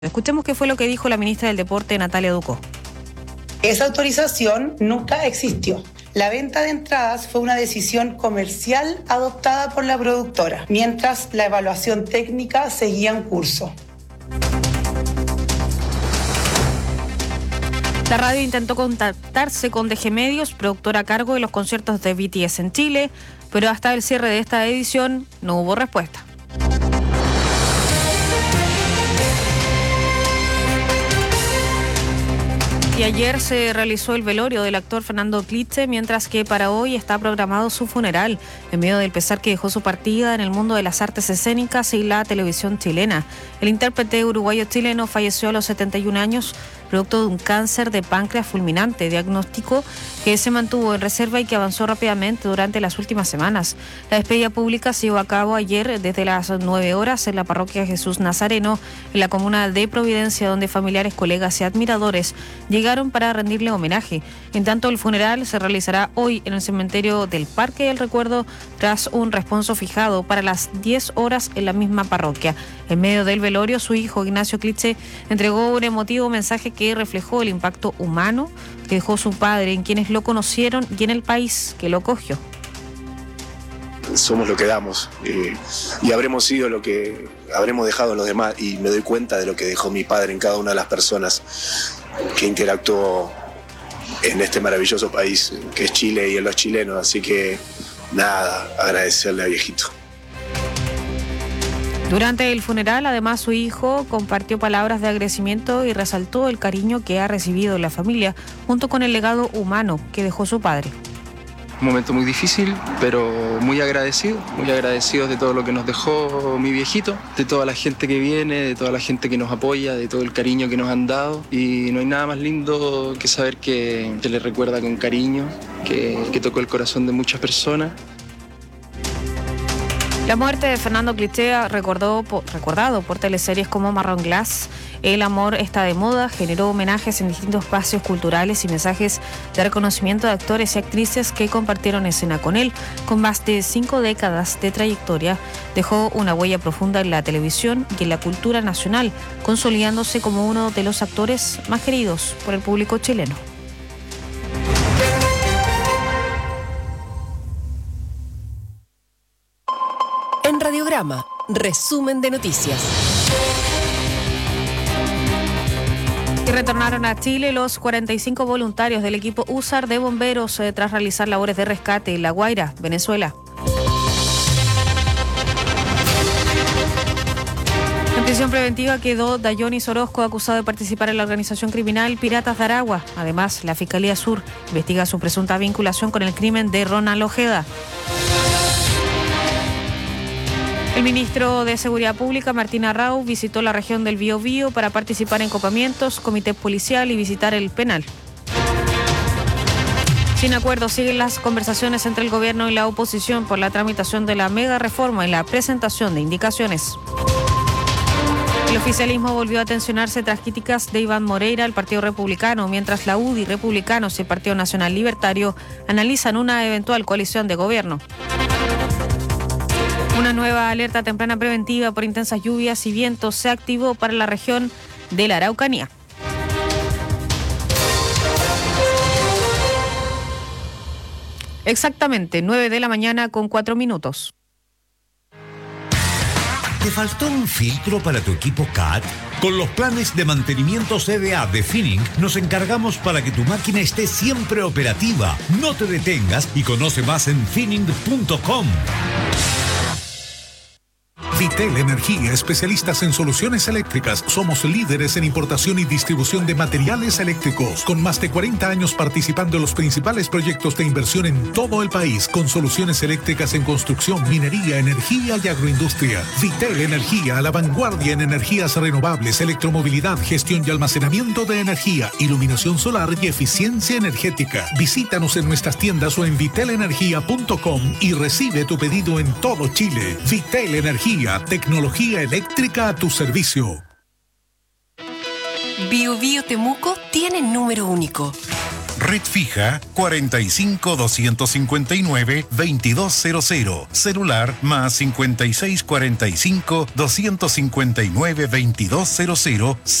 Escuchemos qué fue lo que dijo la ministra del Deporte, Natalia Ducó. Esa autorización nunca existió. La venta de entradas fue una decisión comercial adoptada por la productora, mientras la evaluación técnica seguía en curso. La radio intentó contactarse con DG Medios, productora a cargo de los conciertos de BTS en Chile, pero hasta el cierre de esta edición no hubo respuesta. Y ayer se realizó el velorio del actor Fernando Klitze, mientras que para hoy está programado su funeral, en medio del pesar que dejó su partida en el mundo de las artes escénicas y la televisión chilena. El intérprete uruguayo-chileno falleció a los 71 años, producto de un cáncer de páncreas fulminante, diagnóstico que se mantuvo en reserva y que avanzó rápidamente durante las últimas semanas. La despedida pública se llevó a cabo ayer desde las 9 horas en la parroquia Jesús Nazareno, en la comuna de Providencia, donde familiares, colegas y admiradores llegaron para rendirle homenaje. En tanto, el funeral se realizará hoy en el cementerio del Parque del Recuerdo, tras un responso fijado para las 10 horas en la misma parroquia. En medio del velorio, su hijo Ignacio Klitze entregó un emotivo mensaje que reflejó el impacto humano que dejó su padre en quienes lo conocieron y en el país que lo acogió. Somos lo que damos y habremos sido lo que habremos dejado en los demás, y me doy cuenta de lo que dejó mi padre en cada una de las personas que interactuó en este maravilloso país que es Chile y en los chilenos. Así que nada, agradecerle a viejito. Durante el funeral, además, su hijo compartió palabras de agradecimiento y resaltó el cariño que ha recibido la familia, junto con el legado humano que dejó su padre. Un momento muy difícil, pero muy agradecidos de todo lo que nos dejó mi viejito, de toda la gente que viene, de toda la gente que nos apoya, de todo el cariño que nos han dado. Y no hay nada más lindo que saber que le recuerda con cariño, que tocó el corazón de muchas personas. La muerte de Fernando Klitze, recordado por teleseries como Marrón Glass, El amor está de moda, generó homenajes en distintos espacios culturales y mensajes de reconocimiento de actores y actrices que compartieron escena con él. Con más de 5 décadas de trayectoria, dejó una huella profunda en la televisión y en la cultura nacional, consolidándose como uno de los actores más queridos por el público chileno. En Radiograma, resumen de noticias. Y retornaron a Chile los 45 voluntarios del equipo USAR de bomberos tras realizar labores de rescate en La Guaira, Venezuela. En prisión preventiva quedó Dayonis Orozco, acusado de participar en la organización criminal Piratas de Aragua. Además, la Fiscalía Sur investiga su presunta vinculación con el crimen de Ronald Ojeda. El ministro de Seguridad Pública, Martín Arrau, visitó la región del Biobío para participar en copamientos, comité policial y visitar el penal. Sin acuerdo, siguen las conversaciones entre el gobierno y la oposición por la tramitación de la mega reforma y la presentación de indicaciones. El oficialismo volvió a tensionarse tras críticas de Iván Moreira al Partido Republicano, mientras la UDI, Republicanos y el Partido Nacional Libertario analizan una eventual coalición de gobierno. Una nueva alerta temprana preventiva por intensas lluvias y vientos se activó para la región de la Araucanía. Exactamente 9 de la mañana con 4 minutos. ¿Te faltó un filtro para tu equipo CAT? Con los planes de mantenimiento CDA de Finning nos encargamos para que tu máquina esté siempre operativa. No te detengas y conoce más en finning.com. Vitel Energía, especialistas en soluciones eléctricas. Somos líderes en importación y distribución de materiales eléctricos, con más de 40 años participando en los principales proyectos de inversión en todo el país, con soluciones eléctricas en construcción, minería, energía y agroindustria. Vitel Energía, a la vanguardia en energías renovables, electromovilidad, gestión y almacenamiento de energía, iluminación solar y eficiencia energética. Visítanos en nuestras tiendas o en vitelenergia.com y recibe tu pedido en todo Chile. Vitel Energía, tecnología eléctrica a tu servicio. Biobío Temuco tiene número único. Red fija 45 259 2200. Celular más 56 45 259 2200.